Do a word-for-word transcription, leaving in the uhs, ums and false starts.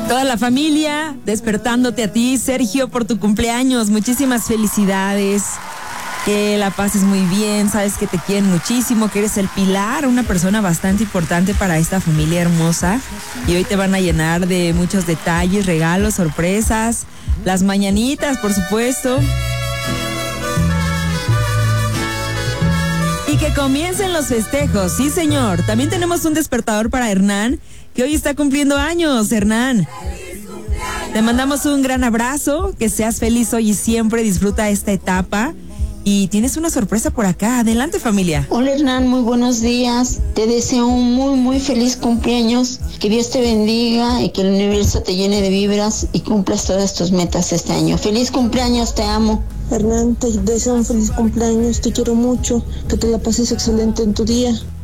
Toda la familia despertándote a ti, Sergio, por tu cumpleaños. Muchísimas felicidades. Que la pases muy bien. Sabes que te quieren muchísimo, que eres el pilar, una persona bastante importante para esta familia hermosa. Y hoy te van a llenar de muchos detalles, regalos, sorpresas. Las mañanitas, por supuesto. Y que comiencen los festejos, sí señor. También tenemos un despertador para Hernán, que hoy está cumpliendo años. Hernán, te mandamos un gran abrazo, que seas feliz hoy y siempre, disfruta esta etapa. Y tienes una sorpresa por acá. Adelante, familia. Hola, Hernán, muy buenos días. Te deseo un muy, muy feliz cumpleaños. Que Dios te bendiga y que el universo te llene de vibras y cumplas todas tus metas este año. Feliz cumpleaños, te amo. Hernán, te deseo un feliz cumpleaños, te quiero mucho, que te la pases excelente en tu día.